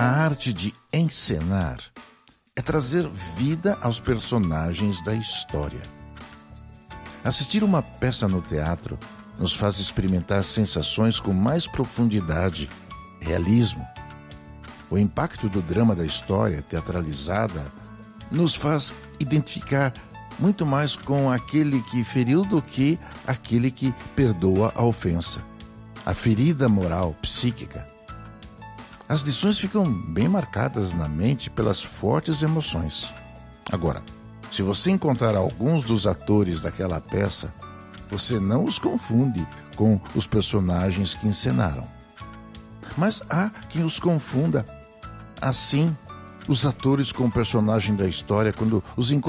A arte de encenar é trazer vida aos personagens da história. Assistir uma peça no teatro nos faz experimentar sensações com mais profundidade, realismo. O impacto do drama da história teatralizada nos faz identificar muito mais com aquele que feriu do que aquele que perdoa a ofensa. A ferida moral, psíquica. As lições ficam bem marcadas na mente pelas fortes emoções. Agora, se você encontrar alguns dos atores daquela peça, você não os confunde com os personagens que encenaram. Mas há quem os confunda. Assim, os atores com o personagem da história, quando os encontram